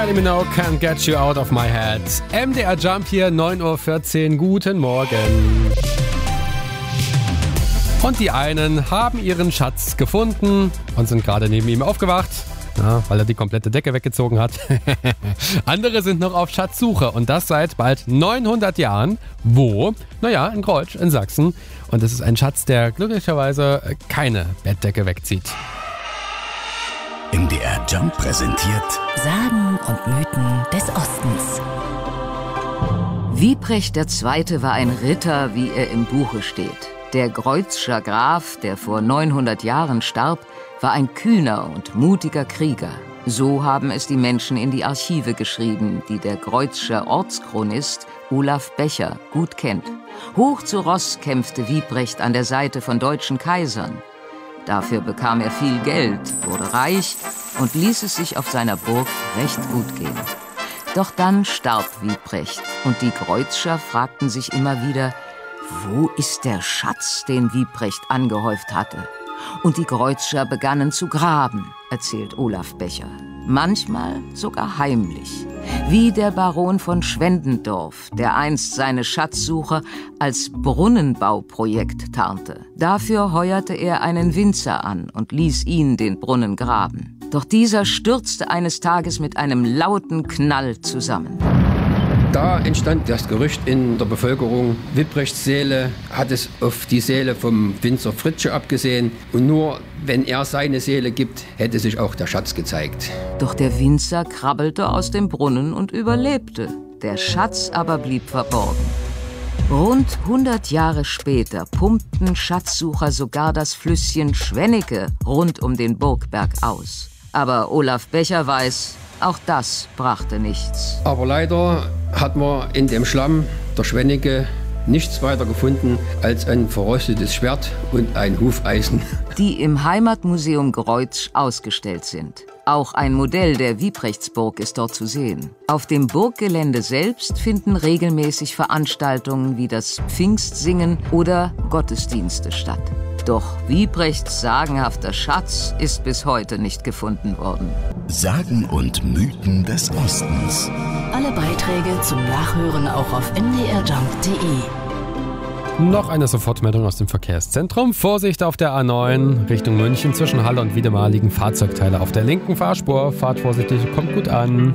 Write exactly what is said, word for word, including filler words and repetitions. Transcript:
Kylie Minogue, Can't Get You Out of My Head. M D R Jump hier, neun Uhr vierzehn. Guten Morgen. Und die einen haben ihren Schatz gefunden und sind gerade neben ihm aufgewacht, ja, weil er die komplette Decke weggezogen hat. Andere sind noch auf Schatzsuche und das seit bald neunhundert Jahren. Wo? Naja, in Grollsch in Sachsen. Und es ist ein Schatz, der glücklicherweise keine Bettdecke wegzieht. M D R Jump präsentiert Sagen und Mythen des Ostens. Wieprecht der Zweite war ein Ritter, wie er im Buche steht. Der Greutzscher Graf, der vor neunhundert Jahren starb, war ein kühner und mutiger Krieger. So haben es die Menschen in die Archive geschrieben, die der Greutzscher Ortschronist Olaf Becher gut kennt. Hoch zu Ross kämpfte Wieprecht an der Seite von deutschen Kaisern. Dafür bekam er viel Geld, wurde reich und ließ es sich auf seiner Burg recht gut gehen. Doch dann starb Wieprecht und die Greutzscher fragten sich immer wieder, wo ist der Schatz, den Wieprecht angehäuft hatte? Und die Greutzscher begannen zu graben, erzählt Olaf Becher. Manchmal sogar heimlich. Wie der Baron von Schwendendorf, der einst seine Schatzsuche als Brunnenbauprojekt tarnte. Dafür heuerte er einen Winzer an und ließ ihn den Brunnen graben. Doch dieser stürzte eines Tages mit einem lauten Knall zusammen. Da entstand das Gerücht in der Bevölkerung, Wieprechts Seele hat es auf die Seele vom Winzer Fritzsche abgesehen. Und nur wenn er seine Seele gibt, hätte sich auch der Schatz gezeigt. Doch der Winzer krabbelte aus dem Brunnen und überlebte. Der Schatz aber blieb verborgen. Rund hundert Jahre später pumpten Schatzsucher sogar das Flüsschen Schwennecke rund um den Burgberg aus. Aber Olaf Becher weiß, auch das brachte nichts. Aber leider hat man in dem Schlamm der Schwennecke nichts weiter gefunden als ein verrostetes Schwert und ein Hufeisen. Die im Heimatmuseum Greutsch ausgestellt sind. Auch ein Modell der Wieprechtsburg ist dort zu sehen. Auf dem Burggelände selbst finden regelmäßig Veranstaltungen wie das Pfingstsingen oder Gottesdienste statt. Doch Wieprechts sagenhafter Schatz ist bis heute nicht gefunden worden. Sagen und Mythen des Ostens. Alle Beiträge zum Nachhören auch auf m d r jump punkt d e. Noch eine Sofortmeldung aus dem Verkehrszentrum. Vorsicht auf der A neun Richtung München. Zwischen Halle und Wiedemar liegen Fahrzeugteile auf der linken Fahrspur. Fahrt vorsichtig, kommt gut an.